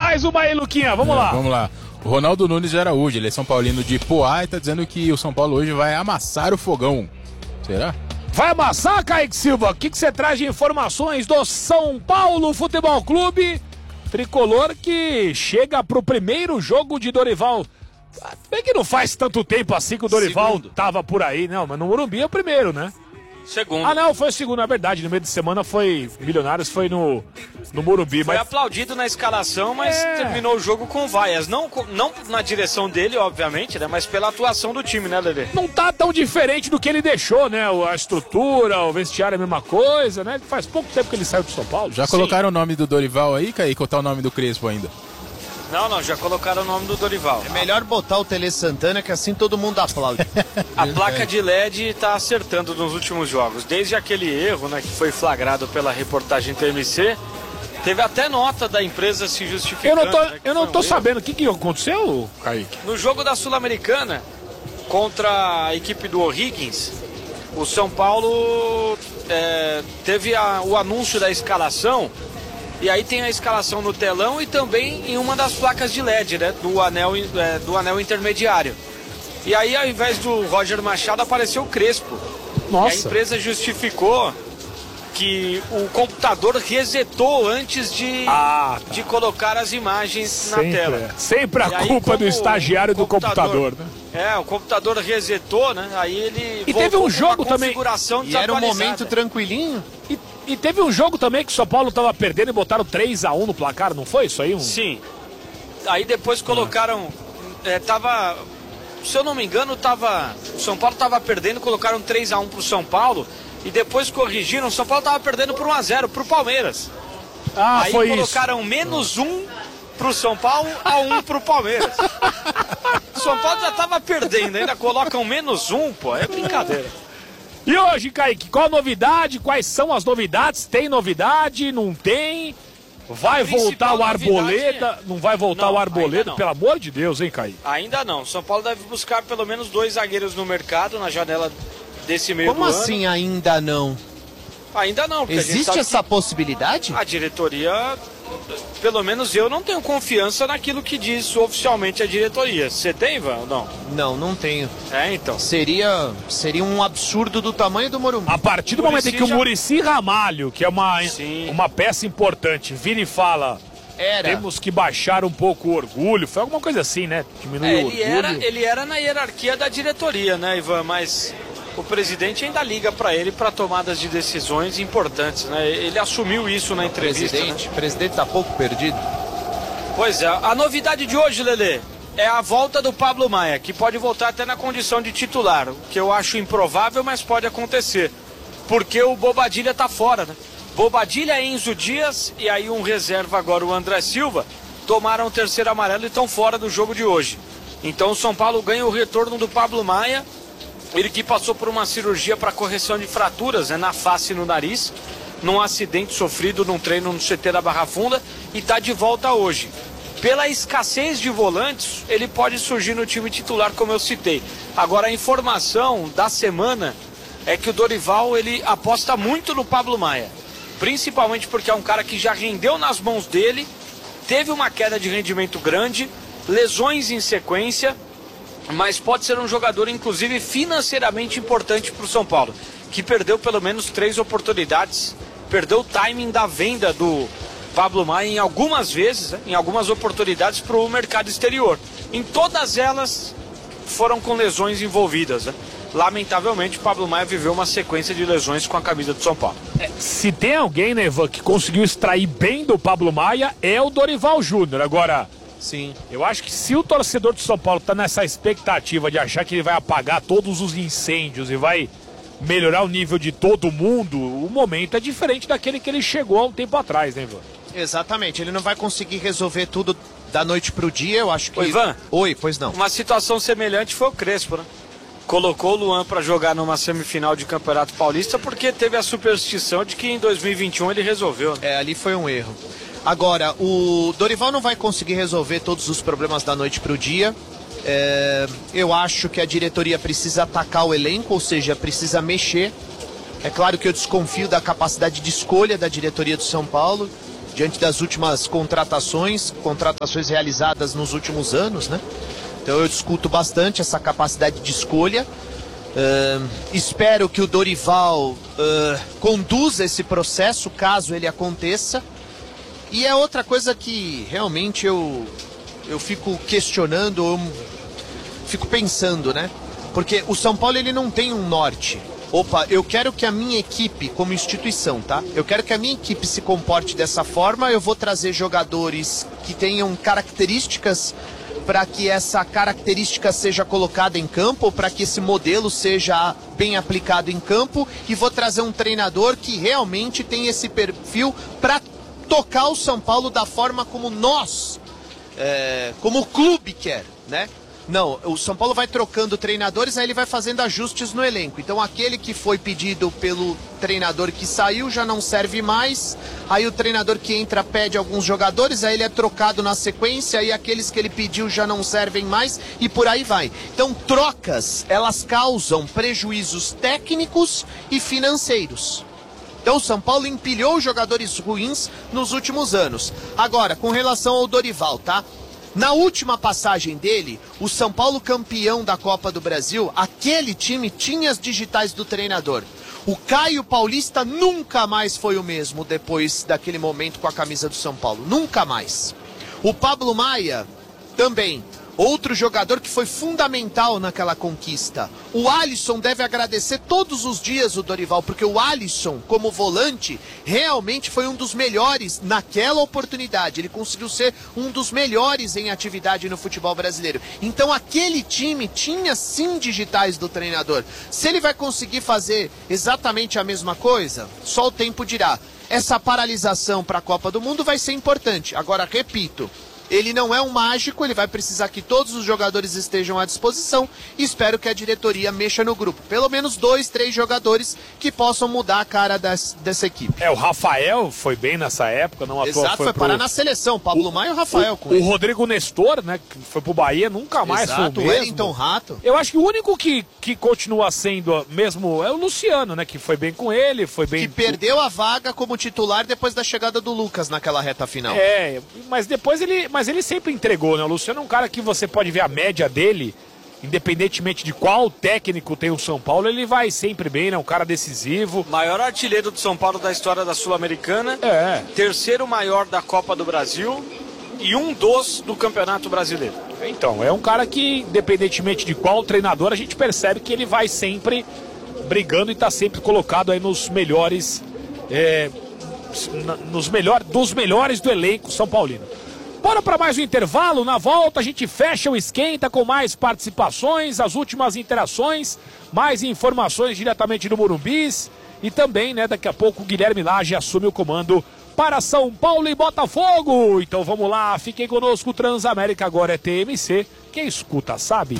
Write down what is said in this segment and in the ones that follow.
Mais uma aí, Luquinha, vamos lá. Vamos lá. O Ronaldo Nunes de Araújo, ele é São Paulino de Poá e tá dizendo que o São Paulo hoje vai amassar o Fogão. Será? Vai amassar, Kaique Silva? O que você traz de informações do São Paulo Futebol Clube? Tricolor que chega pro primeiro jogo de Dorival. Bem que não faz tanto tempo assim que o Dorival tava por aí, não, mas no Morumbi é o primeiro, né? Segundo. Ah, não, foi o segundo, na verdade. No meio de semana foi Milionários, foi no Morumbi. Foi mas... aplaudido na escalação, mas terminou o jogo com vaias. Não na direção dele, obviamente, né? Mas pela atuação do time, né, Lelê? Não tá tão diferente do que ele deixou, né? A estrutura, o vestiário é a mesma coisa, né? Faz pouco tempo que ele saiu de São Paulo. Já colocaram o nome do Dorival aí, Kaique, ou tá o nome do Crespo ainda? Não, já colocaram o nome do Dorival. É melhor botar o Tele Santana, que assim todo mundo aplaude. A placa de LED tá acertando nos últimos jogos. Desde aquele erro, né, que foi flagrado pela reportagem TMC, teve até nota da empresa se justificando. Eu não tô sabendo o que aconteceu, Kaique. No jogo da Sul-Americana, contra a equipe do O'Higgins, o São Paulo teve o anúncio da escalação. E aí tem a escalação no telão e também em uma das placas de LED, né, do anel intermediário. E aí, ao invés do Roger Machado, apareceu o Crespo. Nossa. E a empresa justificou que o computador resetou antes de colocar as imagens na tela. Sempre a culpa do estagiário do computador, né? O computador resetou, né? Aí ele e teve um jogo também. E era um momento tranquilinho. E teve um jogo também que o São Paulo tava perdendo e botaram 3-1 no placar, não foi isso aí? Sim. Aí depois colocaram... se eu não me engano, o São Paulo tava perdendo, colocaram 3-1 pro São Paulo e depois corrigiram. O São Paulo tava perdendo por 1-0 pro Palmeiras. Aí foi colocaram -1 pro São Paulo a 1 pro Palmeiras. O São Paulo já tava perdendo, ainda colocam -1, pô, é brincadeira. E hoje, Kaique, qual a novidade? Quais são as novidades? Tem novidade? Não tem? Vai voltar o Arboleda? Não vai voltar o Arboleda? Pelo amor de Deus, hein, Kaique? Ainda não. São Paulo deve buscar pelo menos 2 zagueiros no mercado, na janela desse meio do ano. Como assim ainda não? Ainda não. Porque existe essa possibilidade? A diretoria, pelo menos eu não tenho confiança naquilo que diz oficialmente a diretoria. Você tem, Ivan, ou não? Não tenho. Então. Seria um absurdo do tamanho do Morumbi. A partir do momento em que o Muricy Ramalho, que é uma peça importante, vira e fala... Temos que baixar um pouco o orgulho. Foi alguma coisa assim, né? Diminuir o orgulho. Ele era na hierarquia da diretoria, né, Ivan? Mas o presidente ainda liga para ele para tomadas de decisões importantes, né? Ele assumiu isso na entrevista. O presidente tá pouco perdido. Pois é. A novidade de hoje, Lelê, é a volta do Pablo Maia, que pode voltar até na condição de titular, o que eu acho improvável, mas pode acontecer. Porque o Bobadilha tá fora, né? Bobadilha, Enzo Dias e aí um reserva agora, o André Silva, tomaram o terceiro amarelo e estão fora do jogo de hoje. Então o São Paulo ganha o retorno do Pablo Maia, ele que passou por uma cirurgia para correção de fraturas, né, na face e no nariz, num acidente sofrido num treino no CT da Barra Funda, e está de volta hoje. Pela escassez de volantes, ele pode surgir no time titular, como eu citei. Agora a informação da semana é que o Dorival ele aposta muito no Pablo Maia. Principalmente porque é um cara que já rendeu nas mãos dele, teve uma queda de rendimento grande, lesões em sequência, mas pode ser um jogador, inclusive, financeiramente importante para o São Paulo, que perdeu pelo menos 3 oportunidades, perdeu o timing da venda do Pablo Maia em algumas vezes, né, em algumas oportunidades para o mercado exterior. Em todas elas foram com lesões envolvidas, né? Lamentavelmente, o Pablo Maia viveu uma sequência de lesões com a camisa do São Paulo. Se tem alguém, né, Ivan, que conseguiu extrair bem do Pablo Maia, é o Dorival Júnior. Agora, sim, eu acho que se o torcedor do São Paulo tá nessa expectativa de achar que ele vai apagar todos os incêndios e vai melhorar o nível de todo mundo, o momento é diferente daquele que ele chegou há um tempo atrás, né, Ivan? Exatamente, ele não vai conseguir resolver tudo da noite pro dia, eu acho que... Ô, Ivan. Oi, pois não. Uma situação semelhante foi o Crespo, né? Colocou o Luan para jogar numa semifinal de Campeonato Paulista porque teve a superstição de que em 2021 ele resolveu. Né? Ali foi um erro. Agora, o Dorival não vai conseguir resolver todos os problemas da noite para o dia. Eu acho que a diretoria precisa atacar o elenco, ou seja, precisa mexer. É claro que eu desconfio da capacidade de escolha da diretoria do São Paulo. diante das últimas contratações realizadas nos últimos anos, né? Então eu discuto bastante essa capacidade de escolha. Espero que o Dorival conduza esse processo, caso ele aconteça. E é outra coisa que realmente eu fico questionando, eu fico pensando, né? Porque o São Paulo, ele não tem um norte. Opa, eu quero que a minha equipe, como instituição, tá? Eu quero que a minha equipe se comporte dessa forma, eu vou trazer jogadores que tenham características para que essa característica seja colocada em campo, para que esse modelo seja bem aplicado em campo, e vou trazer um treinador que realmente tem esse perfil para tocar o São Paulo da forma como nós, como o clube quer, né? Não, o São Paulo vai trocando treinadores, aí ele vai fazendo ajustes no elenco. Então aquele que foi pedido pelo treinador que saiu já não serve mais. Aí o treinador que entra pede alguns jogadores, aí ele é trocado na sequência, aí aqueles que ele pediu já não servem mais e por aí vai. Então trocas, elas causam prejuízos técnicos e financeiros. Então o São Paulo empilhou jogadores ruins nos últimos anos. Agora, com relação ao Dorival, tá? Na última passagem dele, o São Paulo campeão da Copa do Brasil, aquele time tinha as digitais do treinador. O Caio Paulista nunca mais foi o mesmo depois daquele momento com a camisa do São Paulo. Nunca mais. O Pablo Maia também. Outro jogador que foi fundamental naquela conquista. O Alisson deve agradecer todos os dias o Dorival, porque o Alisson, como volante, realmente foi um dos melhores naquela oportunidade. Ele conseguiu ser um dos melhores em atividade no futebol brasileiro. Então aquele time tinha sim digitais do treinador. Se ele vai conseguir fazer exatamente a mesma coisa, só o tempo dirá. Essa paralisação para a Copa do Mundo vai ser importante. Agora, repito, ele não é um mágico, ele vai precisar que todos os jogadores estejam à disposição e espero que a diretoria mexa no grupo. Pelo menos 2, 3 jogadores que possam mudar a cara dessa equipe. O Rafael foi bem nessa época, não à toa. Exato, foi parar na seleção. Pablo Maia e o Rafael com ele. O Rodrigo Nestor, né, que foi pro Bahia, nunca mais foi o mesmo. O Wellington Rato. Eu acho que o único que continua sendo mesmo é o Luciano, né, que foi bem com ele, foi bem... Que perdeu a vaga como titular depois da chegada do Lucas naquela reta final. Mas depois ele sempre entregou, né? O Luciano é um cara que você pode ver a média dele, independentemente de qual técnico tem o São Paulo, ele vai sempre bem, né? Um cara decisivo. Maior artilheiro do São Paulo da história da Sul-Americana. Terceiro maior da Copa do Brasil e um dos do Campeonato Brasileiro. Então, é um cara que, independentemente de qual treinador, a gente percebe que ele vai sempre brigando e tá sempre colocado aí nos melhores, dos melhores do elenco São Paulino. Bora para mais um intervalo, na volta a gente fecha o esquenta com mais participações, as últimas interações, mais informações diretamente do Morumbis e também, né, daqui a pouco o Guilherme Lage assume o comando para São Paulo e Botafogo. Então vamos lá, fiquem conosco, Transamérica agora é TMC, quem escuta sabe.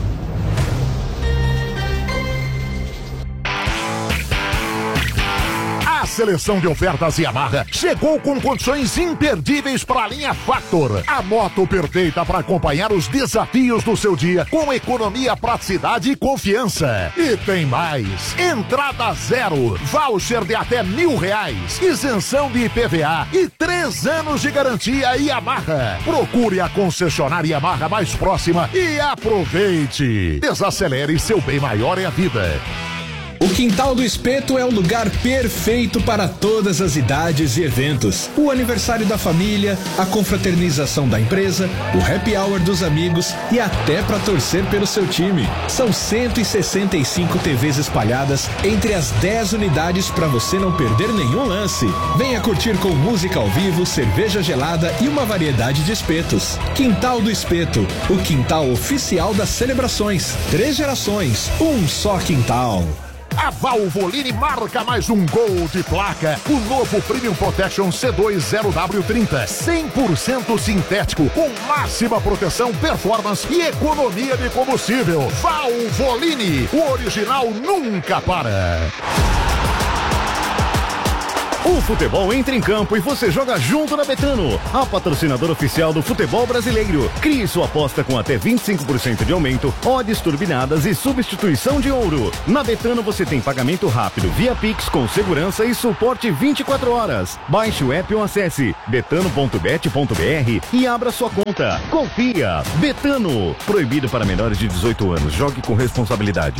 A seleção de ofertas Yamaha chegou com condições imperdíveis para a linha Factor. A moto perfeita para acompanhar os desafios do seu dia com economia, praticidade e confiança. E tem mais. Entrada zero, voucher de até R$1.000, isenção de IPVA e 3 anos de garantia Yamaha. Procure a concessionária Yamaha mais próxima e aproveite. Desacelere, seu bem maior é a vida. O Quintal do Espeto é o lugar perfeito para todas as idades e eventos. O aniversário da família, a confraternização da empresa, o happy hour dos amigos e até para torcer pelo seu time. São 165 TVs espalhadas entre as 10 unidades para você não perder nenhum lance. Venha curtir com música ao vivo, cerveja gelada e uma variedade de espetos. Quintal do Espeto, o quintal oficial das celebrações. 3 gerações, um só quintal. A Valvoline marca mais um gol de placa. O novo Premium Protection C2 0W30. 100% sintético, com máxima proteção, performance e economia de combustível. Valvoline, o original nunca para. O futebol entra em campo e você joga junto na Betano, a patrocinadora oficial do futebol brasileiro. Crie sua aposta com até 25% de aumento, odds turbinadas e substituição de ouro. Na Betano você tem pagamento rápido via Pix com segurança e suporte 24 horas. Baixe o app ou acesse betano.bet.br e abra sua conta. Confia! Betano. Proibido para menores de 18 anos. Jogue com responsabilidade.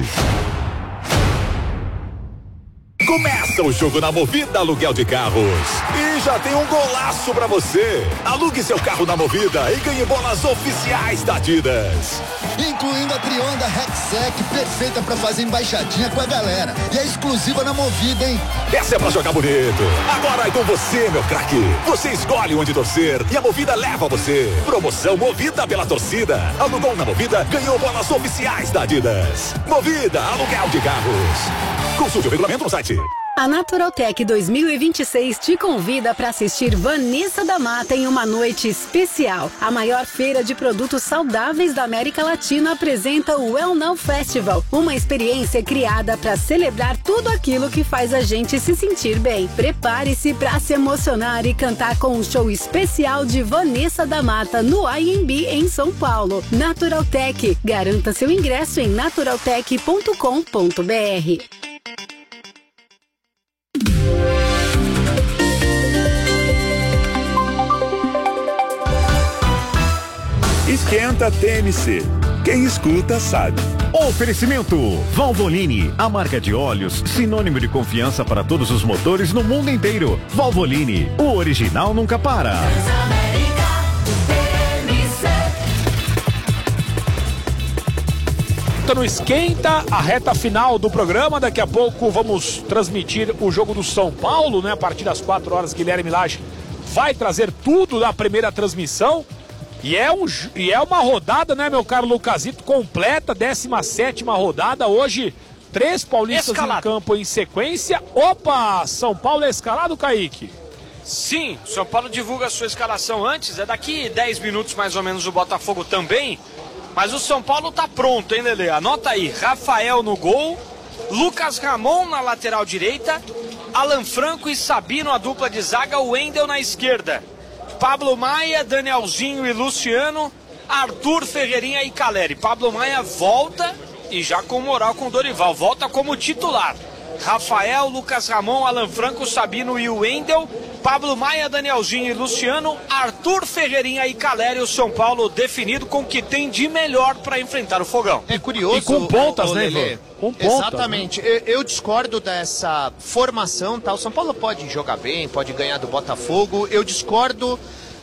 Começa o jogo na Movida Aluguel de Carros. E já tem um golaço pra você. Alugue seu carro na Movida e ganhe bolas oficiais da Adidas. Incluindo a Trionda Rexec, perfeita pra fazer embaixadinha com a galera. E é exclusiva na Movida, hein? Essa é pra jogar bonito. Agora é com você, meu craque. Você escolhe onde torcer e a Movida leva você. Promoção Movida pela torcida. Alugou na Movida, ganhou bolas oficiais da Adidas. Movida Aluguel de Carros. Consulte o regulamento no site. A Naturaltech 2026 te convida para assistir Vanessa da Mata em uma noite especial. A maior feira de produtos saudáveis da América Latina apresenta o Well Now Festival, uma experiência criada para celebrar tudo aquilo que faz a gente se sentir bem. Prepare-se para se emocionar e cantar com um show especial de Vanessa da Mata no IMB em São Paulo. Naturaltech, garanta seu ingresso em naturaltech.com.br. Esquenta TMC. Quem escuta sabe. Oferecimento Valvoline, a marca de óleos sinônimo de confiança para todos os motores no mundo inteiro. Valvoline, o original nunca para. No Esquenta, a reta final do programa. Daqui a pouco vamos transmitir o jogo do São Paulo, né? A partir das 4 horas, Guilherme Lage vai trazer tudo da primeira transmissão. E é uma rodada, né, meu caro Lucasito, completa, 17ª rodada. Hoje, 3 paulistas em campo em sequência. Opa, São Paulo é escalado, Kaique? Sim, São Paulo divulga a sua escalação antes. É daqui 10 minutos mais ou menos o Botafogo também. Mas o São Paulo tá pronto, hein, Lelê? Anota aí, Rafael no gol, Lucas Ramon na lateral direita, Alan Franco e Sabino, a dupla de zaga, o Wendel na esquerda. Pablo Maia, Danielzinho e Luciano, Arthur, Ferreirinha e Caleri. Pablo Maia volta e já com moral com o Dorival, volta como titular. Rafael, Lucas Ramon, Alan Franco, Sabino e o Wendel, Pablo Maia, Danielzinho e Luciano, Arthur, Ferreirinha e Caleri. O São Paulo definido com o que tem de melhor para enfrentar o Fogão. É curioso. E com pontas, né, Lelê? Com pontas. Exatamente. Né? Eu discordo dessa formação, tá? O São Paulo pode jogar bem, pode ganhar do Botafogo. Eu discordo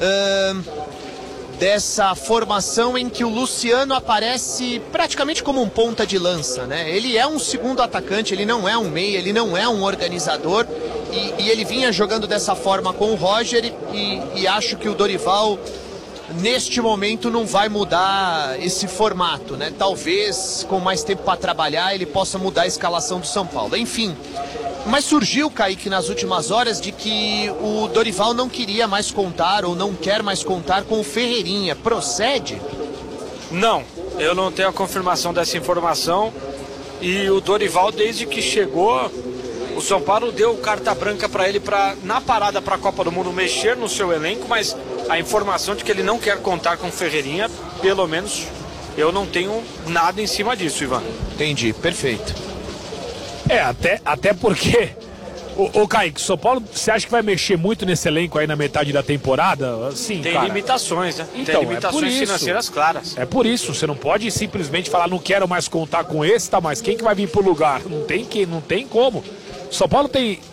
dessa formação em que o Luciano aparece praticamente como um ponta de lança, né? Ele é um segundo atacante, ele não é um meia, ele não é um organizador e ele vinha jogando dessa forma com o Roger e acho que o Dorival neste momento não vai mudar esse formato, né? Talvez com mais tempo para trabalhar ele possa mudar a escalação do São Paulo. Enfim, mas surgiu, Kaique, nas últimas horas de que o Dorival não queria mais contar ou não quer mais contar com o Ferreirinha. Procede? Não, eu não tenho a confirmação dessa informação. E o Dorival, desde que chegou, o São Paulo deu carta branca para ele na parada para a Copa do Mundo mexer no seu elenco, mas a informação de que ele não quer contar com o Ferreirinha, pelo menos eu não tenho nada em cima disso, Ivan. Entendi, perfeito. Até porque, o Kaique, São Paulo, você acha que vai mexer muito nesse elenco aí na metade da temporada? Sim, tem cara. Limitações, né? Então, tem limitações financeiras claras. É por isso, você não pode simplesmente falar, não quero mais contar com esse, tá, mas quem que vai vir pro lugar? Não tem como. São Paulo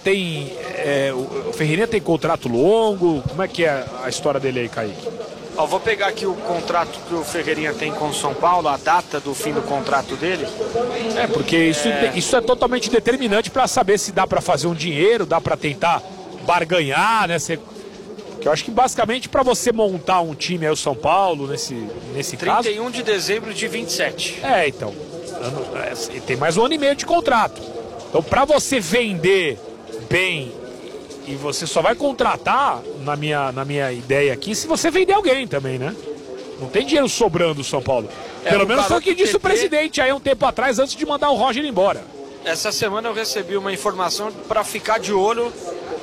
o Ferreirinha tem contrato longo, como é que é a história dele aí, Kaique? Vou pegar aqui o contrato que o Ferreirinha tem com o São Paulo, a data do fim do contrato dele. Porque isso é totalmente determinante para saber se dá para fazer um dinheiro, dá para tentar barganhar, né? Que eu acho que basicamente para você montar um time aí o São Paulo, nesse caso... 31 de dezembro de 27. Então, tem mais 1 ano e meio de contrato. Então, para você vender bem... E você só vai contratar, na minha ideia aqui, se você vender alguém também, né? Não tem dinheiro sobrando o São Paulo. Pelo menos foi o que disse o presidente aí um tempo atrás, antes de mandar o Roger embora. Essa semana eu recebi uma informação para ficar de olho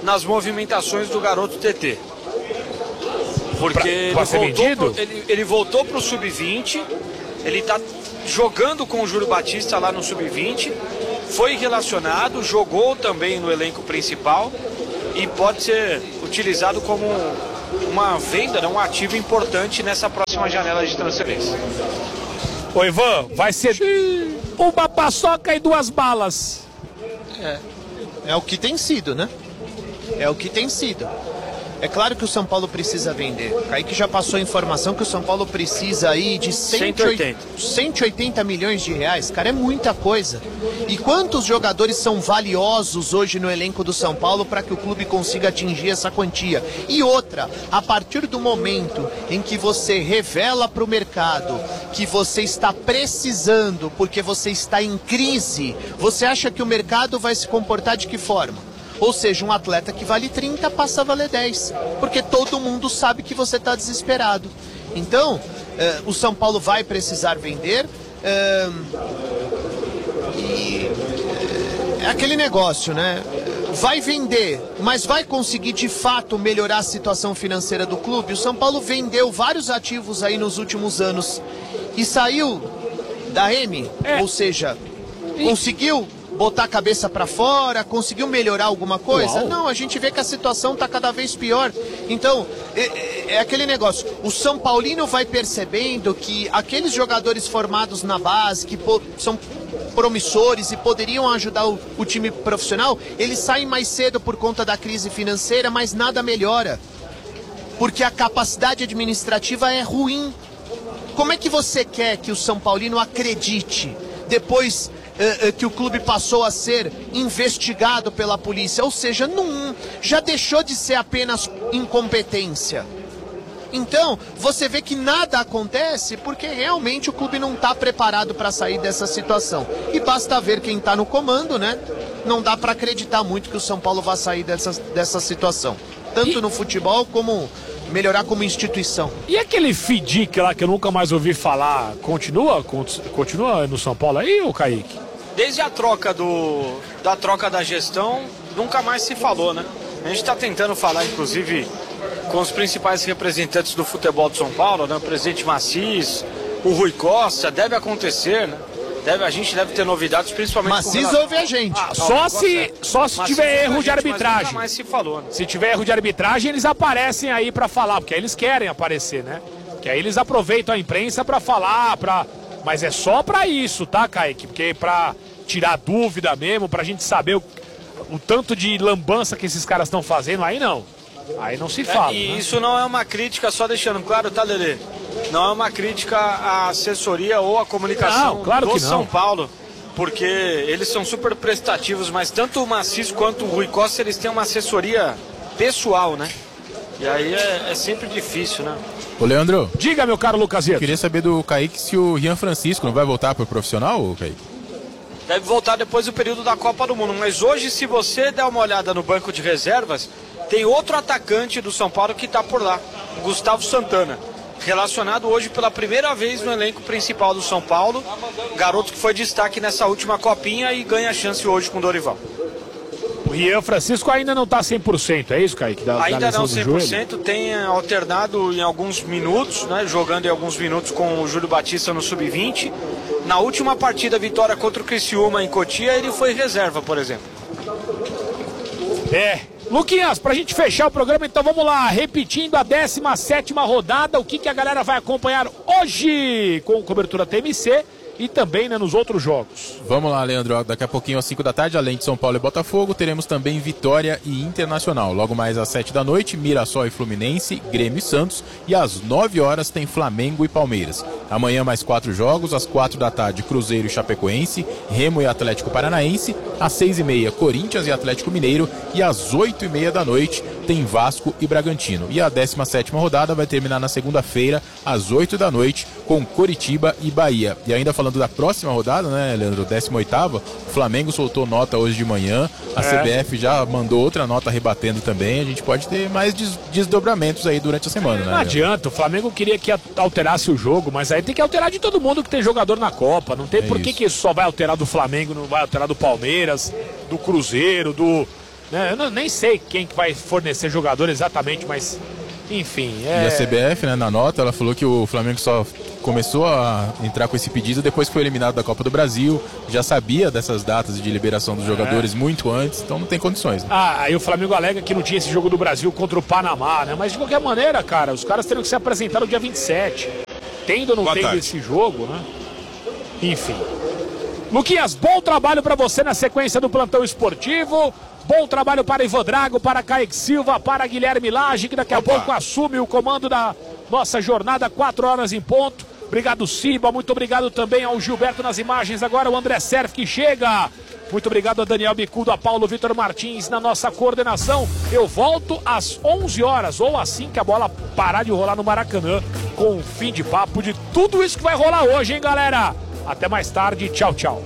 nas movimentações do garoto TT. Porque ele voltou para o Sub-20, ele está jogando com o Júlio Batista lá no Sub-20, foi relacionado, jogou também no elenco principal e pode ser utilizado como uma venda, um ativo importante nessa próxima janela de transferência. Ô Ivan, vai ser uma paçoca e 2 balas. É o que tem sido, né? É o que tem sido. É claro que o São Paulo precisa vender. Kaique já passou a informação que o São Paulo precisa aí de 180 milhões de reais. Cara, é muita coisa. E quantos jogadores são valiosos hoje no elenco do São Paulo para que o clube consiga atingir essa quantia? E outra, a partir do momento em que você revela para o mercado que você está precisando porque você está em crise, você acha que o mercado vai se comportar de que forma? Ou seja, um atleta que vale 30 passa a valer 10, porque todo mundo sabe que você está desesperado. Então, o São Paulo vai precisar vender e é aquele negócio, né? Vai vender, mas vai conseguir de fato melhorar a situação financeira do clube? O São Paulo vendeu vários ativos aí nos últimos anos e saiu da M, ou seja, conseguiu botar a cabeça para fora, conseguiu melhorar alguma coisa? Uau. Não, a gente vê que a situação está cada vez pior. Então, é aquele negócio, o São Paulino vai percebendo que aqueles jogadores formados na base, que são promissores e poderiam ajudar o time profissional, eles saem mais cedo por conta da crise financeira, mas nada melhora. Porque a capacidade administrativa é ruim. Como é que você quer que o São Paulino acredite depois que o clube passou a ser investigado pela polícia? Ou seja, já deixou de ser apenas incompetência. Então, você vê que nada acontece porque realmente o clube não está preparado para sair dessa situação. E basta ver quem está no comando, né? Não dá para acreditar muito que o São Paulo vai sair dessa situação. Tanto no futebol como melhorar como instituição. E aquele Fidic lá que eu nunca mais ouvi falar, continua no São Paulo aí, ô Kaique? Desde a troca da gestão, nunca mais se falou, né? A gente está tentando falar, inclusive, com os principais representantes do futebol de São Paulo, né? O presidente Macis, o Rui Costa, deve acontecer, né? A gente deve ter novidades, principalmente... Macis ouve a gente. Só se tiver erro de arbitragem. Nunca mais se falou, né? Se tiver erro de arbitragem, eles aparecem aí pra falar, porque aí eles querem aparecer, né? Porque aí eles aproveitam a imprensa pra falar, mas é só pra isso, tá, Kaique? Porque pra tirar dúvida mesmo, pra gente saber o tanto de lambança que esses caras estão fazendo, aí não. Aí não se fala. E né? Isso não é uma crítica, só deixando claro, tá, Lelê? Não é uma crítica à assessoria ou à comunicação do São Paulo, porque eles são super prestativos, mas tanto o Macis quanto o Rui Costa, eles têm uma assessoria pessoal, né? E aí é sempre difícil, né? Ô, Leandro. Diga, meu caro Lucasito. Queria saber do Kaique se o Rian Francisco não vai voltar pro profissional, Kaique? Deve voltar depois do período da Copa do Mundo, mas hoje, se você der uma olhada no banco de reservas, tem outro atacante do São Paulo que está por lá, Gustavo Santana, relacionado hoje pela primeira vez no elenco principal do São Paulo, garoto que foi destaque nessa última copinha e ganha chance hoje com o Dorival. O Rian Francisco ainda não está 100%, é isso, Kaique? Ainda não 100%, tem alternado em alguns minutos, né, jogando em alguns minutos com o Júlio Batista no Sub-20. Na última partida, vitória contra o Criciúma em Cotia, ele foi reserva, por exemplo. Luquinhas, pra gente fechar o programa, então vamos lá, repetindo a 17ª rodada, o que a galera vai acompanhar hoje com cobertura TMC e também, né, nos outros jogos. Vamos lá, Leandro, daqui a pouquinho às 5 da tarde, além de São Paulo e Botafogo, teremos também Vitória e Internacional. Logo mais às 7 da noite, Mirassol e Fluminense, Grêmio e Santos, e às 9 horas tem Flamengo e Palmeiras. Amanhã mais 4 jogos, às 4 da tarde, Cruzeiro e Chapecoense, Remo e Atlético Paranaense, às 6h30, Corinthians e Atlético Mineiro, e às 8h30 da noite tem Vasco e Bragantino. E a 17ª rodada vai terminar na segunda-feira, às 8 da noite, com Coritiba e Bahia. E ainda falando da próxima rodada, né, Leandro, 18ª, o Flamengo soltou nota hoje de manhã, a CBF já mandou outra nota rebatendo também, a gente pode ter mais desdobramentos aí durante a semana, né? Não adianta, o Flamengo queria que alterasse o jogo, mas aí tem que alterar de todo mundo que tem jogador na Copa, não tem por que isso só vai alterar do Flamengo, não vai alterar do Palmeiras, do Cruzeiro, né? Eu nem sei quem que vai fornecer jogador exatamente, mas enfim. E a CBF, né, na nota, ela falou que o Flamengo só começou a entrar com esse pedido depois que foi eliminado da Copa do Brasil, já sabia dessas datas de liberação dos jogadores muito antes, então não tem condições. Né? Aí o Flamengo alega que não tinha esse jogo do Brasil contra o Panamá, né? Mas de qualquer maneira, cara, os caras teriam que se apresentar no dia 27. Tendo ou não tendo esse jogo, né? Enfim. Luquinhas, bom trabalho pra você na sequência do plantão esportivo. Bom trabalho para Ivan Drago, para Kaique Silva, para Guilherme Lage, que daqui a pouco assume o comando da nossa jornada, 4 horas em ponto. Obrigado, Ciba. Muito obrigado também ao Gilberto nas imagens. Agora o André Serf que chega. Muito obrigado a Daniel Bicudo, a Paulo Vitor Martins na nossa coordenação. Eu volto às 11 horas, ou assim que a bola parar de rolar no Maracanã, com o fim de papo de tudo isso que vai rolar hoje, hein, galera? Até mais tarde. Tchau, tchau.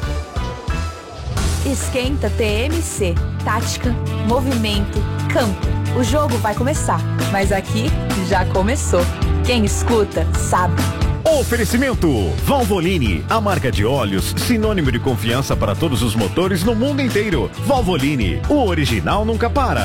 Esquenta TMC. Tática, movimento, campo. O jogo vai começar, mas aqui já começou. Quem escuta, sabe. Oferecimento Valvoline, a marca de óleos sinônimo de confiança para todos os motores no mundo inteiro. Valvoline, o original nunca para.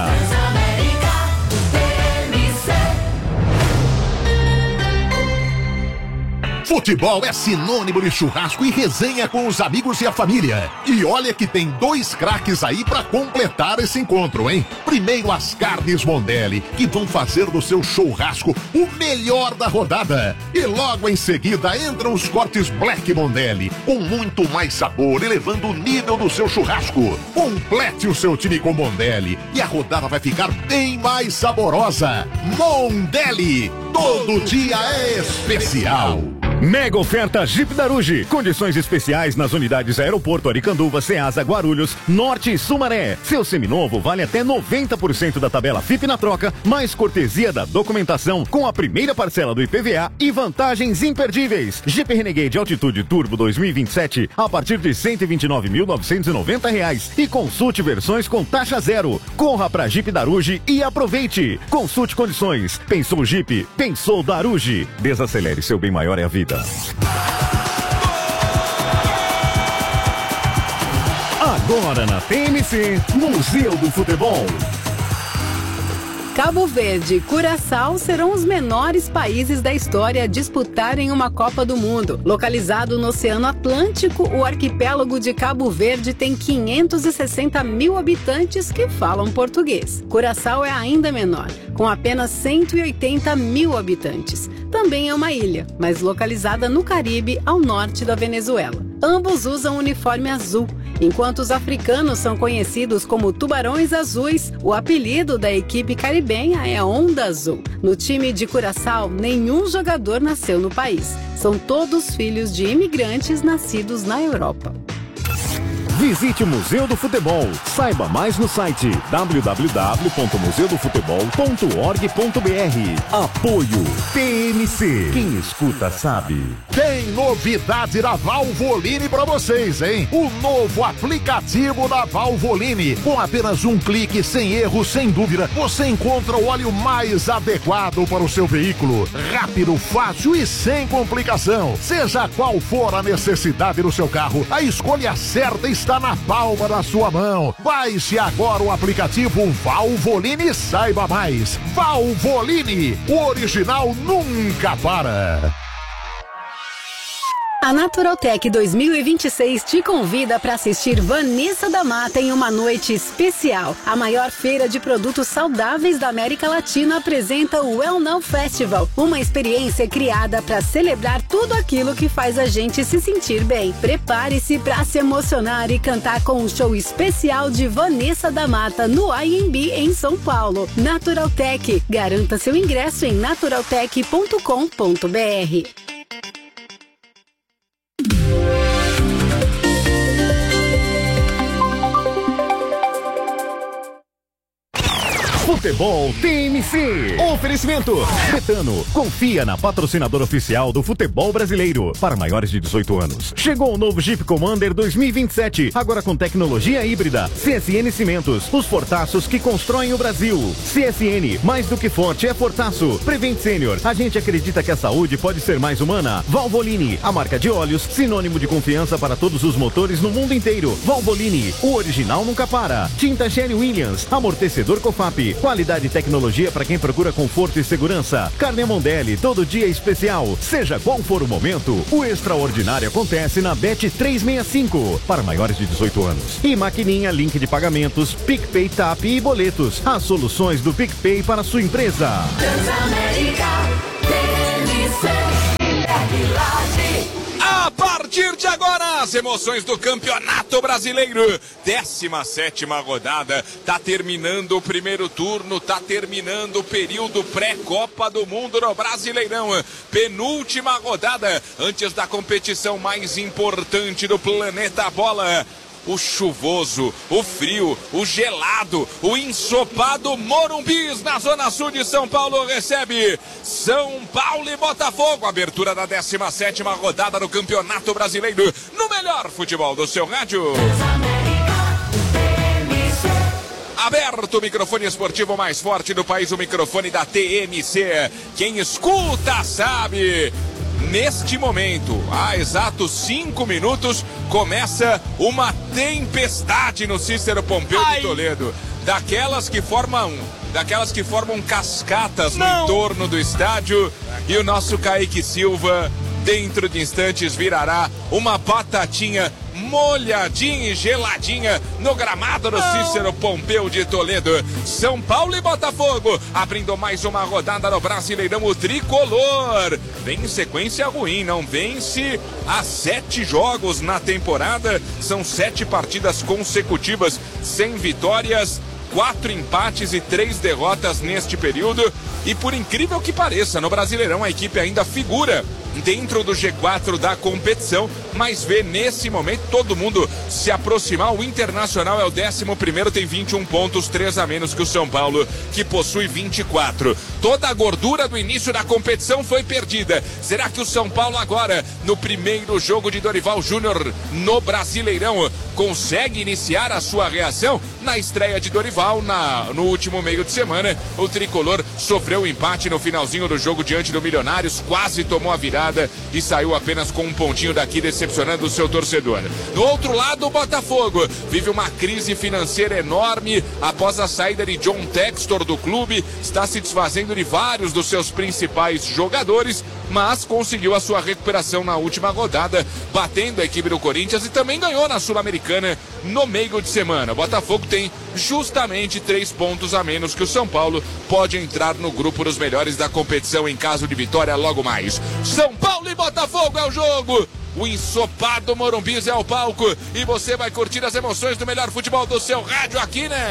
Futebol é sinônimo de churrasco e resenha com os amigos e a família. E olha que tem 2 craques aí pra completar esse encontro, hein? Primeiro as carnes Mondelli, que vão fazer do seu churrasco o melhor da rodada. E logo em seguida entram os cortes Black Mondelli, com muito mais sabor, elevando o nível do seu churrasco. Complete o seu time com Mondelli e a rodada vai ficar bem mais saborosa. Mondelli, todo dia é especial. Mega oferta Jeep Daruge. Condições especiais nas unidades Aeroporto Aricanduva, Ceasa, Guarulhos, Norte e Sumaré. Seu seminovo vale até 90% da tabela FIP na troca, mais cortesia da documentação com a primeira parcela do IPVA e vantagens imperdíveis. Jeep Renegade Altitude Turbo 2027 a partir de R$ 129.990 e consulte versões com taxa zero. Corra pra Jeep Daruge e aproveite. Consulte condições. Pensou Jeep? Pensou Daruge. Desacelere, seu bem maior é a vida. Agora na TMC, Museu do Futebol. Cabo Verde e Curaçao serão os menores países da história a disputarem uma Copa do Mundo. Localizado no Oceano Atlântico, o arquipélago de Cabo Verde tem 560 mil habitantes que falam português. Curaçao é ainda menor, com apenas 180 mil habitantes. Também é uma ilha, mas localizada no Caribe, ao norte da Venezuela. Ambos usam uniforme azul. Enquanto os africanos são conhecidos como tubarões azuis, o apelido da equipe caribenha é Onda Azul. No time de Curaçao, nenhum jogador nasceu no país. São todos filhos de imigrantes nascidos na Europa. Visite o Museu do Futebol. Saiba mais no site www.museudofutebol.org.br. Apoio TMC. Quem escuta sabe. Tem novidade da Valvoline pra vocês, hein? O novo aplicativo da Valvoline. Com apenas um clique, sem erro, sem dúvida, você encontra o óleo mais adequado para o seu veículo. Rápido, fácil e sem complicação. Seja qual for a necessidade do seu carro, a escolha certa está na palma da sua mão. Baixe agora o aplicativo Valvoline e saiba mais. Valvoline, o original nunca para. A Naturaltech 2026 te convida para assistir Vanessa da Mata em uma noite especial. A maior feira de produtos saudáveis da América Latina apresenta o Well Now Festival, uma experiência criada para celebrar tudo aquilo que faz a gente se sentir bem. Prepare-se para se emocionar e cantar com um show especial de Vanessa da Mata no IMB em São Paulo. Naturaltech, garanta seu ingresso em naturaltech.com.br. Futebol TMC. Oferecimento. Betano. Confia na patrocinadora oficial do futebol brasileiro. Para maiores de 18 anos. Chegou o novo Jeep Commander 2027. Agora com tecnologia híbrida. CSN Cimentos. Os fortaços que constroem o Brasil. CSN. Mais do que forte é fortaço. Prevent Senior. A gente acredita que a saúde pode ser mais humana. Valvoline. A marca de óleos. Sinônimo de confiança para todos os motores no mundo inteiro. Valvoline. O original nunca para. Tinta Sherry Williams. Amortecedor Cofap. Qualidade e tecnologia para quem procura conforto e segurança. Carne Mondelli. Todo dia é especial. Seja qual for o momento, o extraordinário acontece na Bet 365. Para maiores de 18 anos. E maquininha, link de pagamentos, PicPay, TAP e boletos. As soluções do PicPay para sua empresa. A partir de agora, as emoções do Campeonato Brasileiro. 17ª rodada. Tá terminando o primeiro turno, tá terminando o período pré-Copa do Mundo no Brasileirão. Penúltima rodada antes da competição mais importante do planeta Bola. O chuvoso, o frio, o gelado, o ensopado Morumbis, na zona sul de São Paulo, recebe São Paulo e Botafogo. Abertura da 17ª rodada do Campeonato Brasileiro, no melhor futebol do seu rádio. Aberto o microfone esportivo mais forte do país, o microfone da TMC. Quem escuta sabe. Neste momento, há exatos 5 minutos, começa uma tempestade no Cícero Pompeu de Toledo. Daquelas que formam cascatas no entorno do estádio. E o nosso Kaique Silva, dentro de instantes, virará uma batatinha molhadinha e geladinha no gramado do Cícero Pompeu de Toledo. São Paulo e Botafogo abrindo mais uma rodada no Brasileirão. O tricolor vem em sequência ruim, não vence há 7 jogos na temporada. São 7 partidas consecutivas sem vitórias, 4 empates e 3 derrotas neste período. E por incrível que pareça, no Brasileirão a equipe ainda figura dentro do G4 da competição, mas vê nesse momento todo mundo se aproximar. O Internacional é o 11º, tem 21 pontos, 3 a menos que o São Paulo, que possui 24. Toda a gordura do início da competição foi perdida. Será que o São Paulo agora, no primeiro jogo de Dorival Júnior no Brasileirão, consegue iniciar a sua reação? Na estreia de Dorival, no último meio de semana, o tricolor sofreu um empate no finalzinho do jogo diante do Milionários, quase tomou a virada e saiu apenas com um pontinho daqui, decepcionando o seu torcedor. Do outro lado, o Botafogo vive uma crise financeira enorme após a saída de John Textor do clube. Está se desfazendo de vários dos seus principais jogadores, mas conseguiu a sua recuperação na última rodada, batendo a equipe do Corinthians e também ganhou na Sul-Americana no meio de semana. O Botafogo tem justamente 3 pontos a menos que o São Paulo, pode entrar no grupo dos melhores da competição em caso de vitória logo mais. São Paulo e Botafogo é o jogo. O ensopado Morumbis é o palco e você vai curtir as emoções do melhor futebol do seu rádio aqui, né?